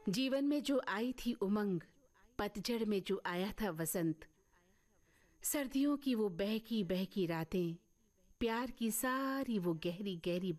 जीवन में जो आई थी उमंग, पतझड़ में जो आया था वसंत, सर्दियों की वो बहकी बहकी रातें, प्यार की सारी वो गहरी गहरी